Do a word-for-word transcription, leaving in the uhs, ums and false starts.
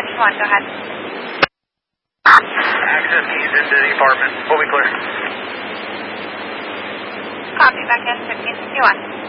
one, go ahead. Access keys into the apartment. We'll be clear. Copy, back in fifteen fifty-one.